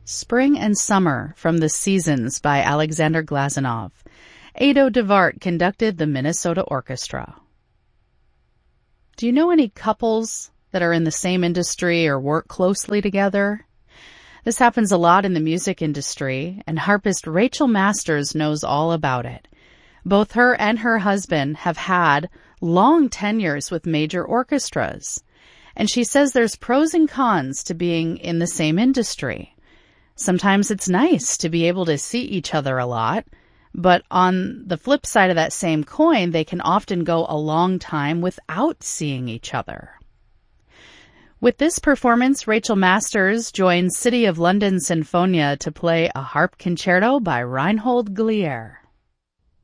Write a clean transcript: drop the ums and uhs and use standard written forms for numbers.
Spring and Summer from the Seasons by Alexander Glazunov. Ado DeVart conducted the Minnesota Orchestra. Do you know any couples that are in the same industry or work closely together? This happens a lot in the music industry, and harpist Rachel Masters knows all about it. Both her and her husband have had long tenures with major orchestras, and she says there's pros and cons to being in the same industry. Sometimes it's nice to be able to see each other a lot, but on the flip side of that same coin, they can often go a long time without seeing each other. With this performance, Rachel Masters joins City of London Sinfonia to play a harp concerto by Reinhold Glier.